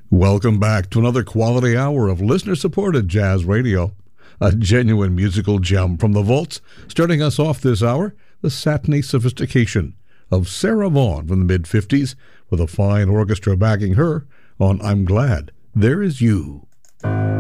Welcome back to another quality hour of listener-supported jazz radio. A genuine musical gem from the vaults. Starting us off this hour, the satiny sophistication of Sarah Vaughan from the mid-50s, with a fine orchestra backing her on I'm Glad There Is You.